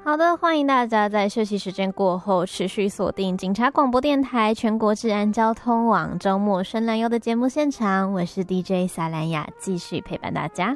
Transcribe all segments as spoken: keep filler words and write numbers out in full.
好的，欢迎大家在休息时间过后持续锁定警察广播电台全国治安交通网周末深蓝游的节目现场，我是 D J 萨兰雅，继续陪伴大家。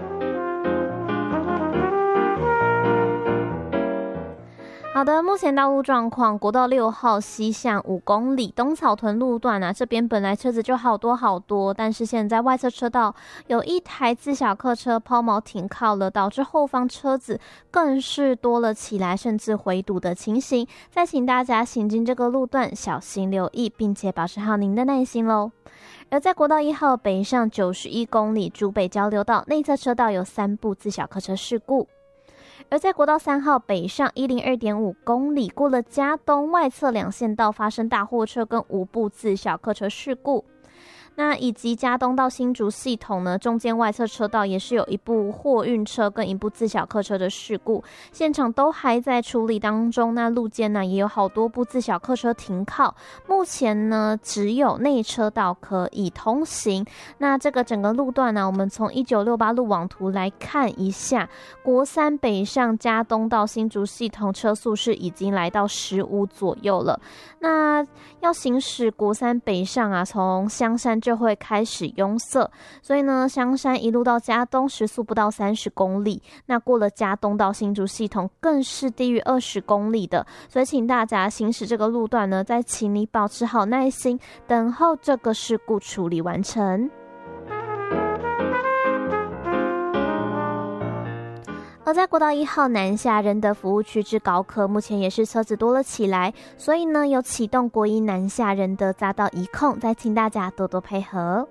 好的，目前道路状况，国道六号西向五公里东草屯路段啊，这边本来车子就好多好多，但是现在外侧车道有一台自小客车抛锚停靠了，导致后方车子更是多了起来，甚至回堵的情形。再请大家行经这个路段小心留意，并且保持好您的耐心咯。而在国道一号北上九十一公里竹北交流道内侧车道有三部自小客车事故。而在国道三号北上 一零二点五公里，过了嘉东外侧两线道发生大货车跟五部自小客车事故。那以及嘉东到新竹系统呢，中间外侧车道也是有一部货运车跟一部自小客车的事故，现场都还在处理当中。那路肩呢也有好多部自小客车停靠，目前呢只有内车道可以通行。那这个整个路段呢，我们从一九六八路网图来看一下，国三北上嘉东到新竹系统车速是已经来到十五左右了。那要行驶国三北上啊，从香山就会开始拥塞，所以呢，香山一路到嘉东时速不到三十公里，那过了嘉东到新竹系统更是低于二十公里的，所以请大家行驶这个路段呢，再请你保持好耐心，等候这个事故处理完成。而在国道一号南下仁德服务区至高科，目前也是车子多了起来，所以呢有启动国一南下仁德匝道一控，再请大家多多配合。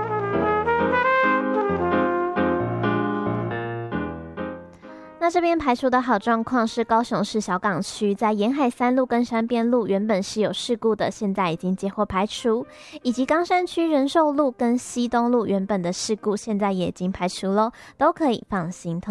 那这边排除的好状况是高雄市小港区在沿海三路跟山边路原本是有事故的，现在已经接获排除，以及冈山区仁寿路跟西东路原本的事故现在也已经排除咯，都可以放心通